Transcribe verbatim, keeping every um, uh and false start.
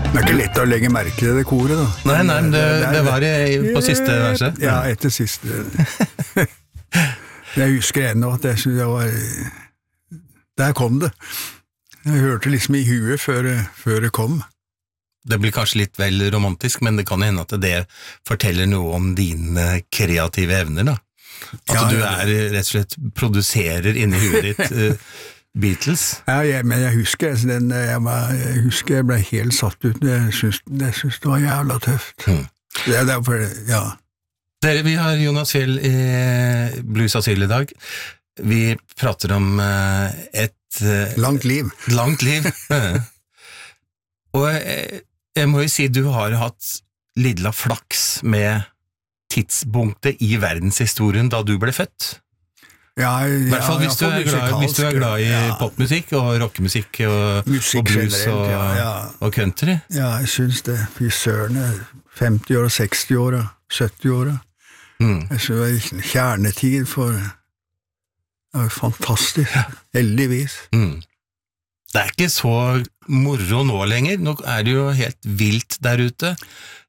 Det er ikke lett å legge merke til det koret, da. Nei, nei, men det, det var i, på siste verset. Ja, etter siste. Jeg husker ennå at jeg synes det var... Der kom det. Jeg hørte liksom i huet før, før det kom. Det blir kanskje litt vel romantisk, men det kan hende at det forteller noe om dine kreative evner, da. At ja, du er rett og slett produserer inni huet ditt uh, Beatles. Ja, jeg, men jeg husker, den, jeg, var, jeg husker jeg ble helt satt ut. Jeg synes, jeg synes det var jævla tøft. Mm. Det er derfor, ja. Dere, vi har Jonas Fjell i Blues Asyl i dag. Vi prater om uh, et... Uh, langt liv. Langt liv. Og jeg, jeg må jo si, du har hatt lidla flaks med tidspunktet i verdenshistorien da du ble født. Ja, I hvert fall hvis, ja, du glad, hvis du er glad i ja. popmusikk og rockemusikk og, og blues og, ja, ja. og country. Ja, jeg synes det. Fy søren, femti år, seksti år, sytti år. Mm. Jeg synes det var kjernetid for det var fantastisk, heldigvis. Mm. Det er ikke så moro nå lenger. Nå er det jo helt vilt der ute.